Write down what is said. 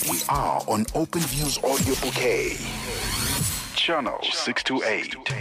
We are on Open Views Audio Bouquet. Channel 628.